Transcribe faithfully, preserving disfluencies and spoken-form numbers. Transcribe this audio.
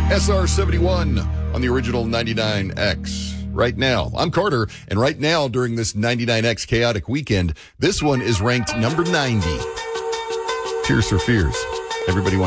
S R seventy-one on the original ninety-nine X. Right now, I'm Carter, and right now during this ninety-nine X chaotic weekend, this one is ranked number ninety. Tears for Fears. Everybody wants